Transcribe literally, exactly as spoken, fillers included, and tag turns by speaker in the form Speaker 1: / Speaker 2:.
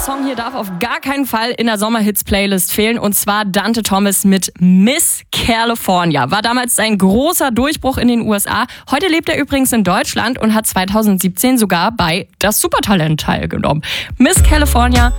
Speaker 1: Song hier darf auf gar keinen Fall in der Sommerhits-Playlist fehlen. Und zwar Dante Thomas mit Miss California. War damals ein großer Durchbruch in den U S A. Heute lebt er übrigens in Deutschland und hat zweitausendsiebzehn sogar bei Das Supertalent teilgenommen. Miss California